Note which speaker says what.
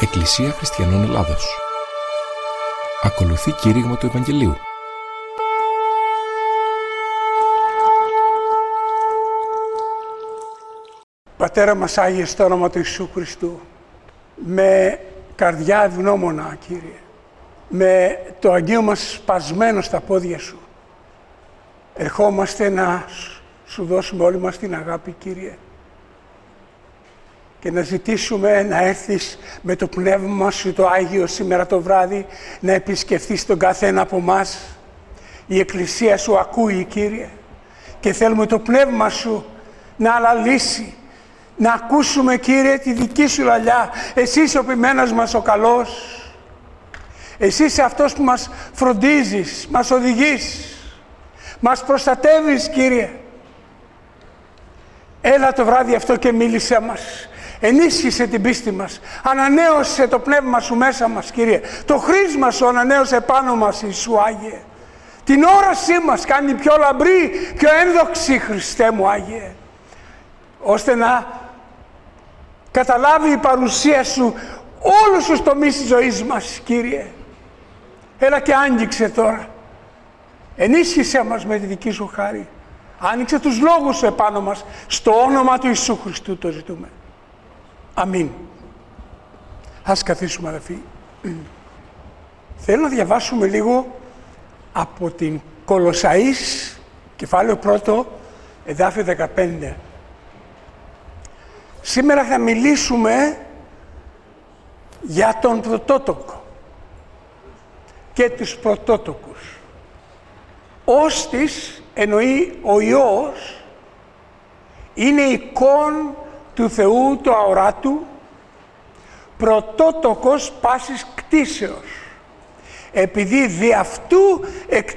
Speaker 1: Εκκλησία Χριστιανών Ελλάδος. Ακολουθεί κήρυγμα του Ευαγγελίου.
Speaker 2: Πατέρα μας Άγιε, στο όνομα του Ιησού Χριστού, με καρδιά ευγνώμονα, Κύριε, με το αγγείο μας σπασμένο στα πόδια Σου, ερχόμαστε να Σου δώσουμε όλη μας την αγάπη, Κύριε, και να ζητήσουμε να έρθεις με το Πνεύμα Σου το Άγιο σήμερα το βράδυ, να επισκεφθείς τον κάθε ένα από εμάς. Η Εκκλησία Σου ακούει, Κύριε, και θέλουμε το Πνεύμα Σου να αναλύσει, να ακούσουμε, Κύριε, τη δική Σου λαλιά. Εσύ είσαι ο ποιμένας μας ο καλός. Εσύ είσαι αυτός που μας φροντίζεις, μας οδηγείς, μας προστατεύεις, Κύριε. Έλα το βράδυ αυτό και μίλησέ μας. Ενίσχυσε την πίστη μας. Ανανέωσε το πνεύμα Σου μέσα μας, Κύριε. Το χρήσμα Σου ανανέωσε πάνω μας, Ιησού Άγιε. Την όρασή μας κάνει πιο λαμπρή, πιο ένδοξη, Χριστέ μου Άγιε. Ώστε να καταλάβει η παρουσία Σου όλους τους τομείς της ζωής μας, Κύριε. Έλα και άγγιξε τώρα. Ενίσχυσέ μας με τη δική Σου χάρη. Άνοιξε τους λόγους Σου επάνω μας. Στο όνομα του Ιησού Χριστού το ζητούμε. Αμήν. Ας καθίσουμε, αδελφοί. Θέλω να διαβάσουμε λίγο από την Κολοσσαείς, κεφάλαιο 1, εδάφιο 15. Σήμερα θα μιλήσουμε για τον πρωτότοκο και τους πρωτότοκους. Όστις, εννοεί ο Υιός, είναι εικόν του Θεού του αοράτου, πρωτότοκος πάσης κτίσεως, επειδή δι' αυτού εκ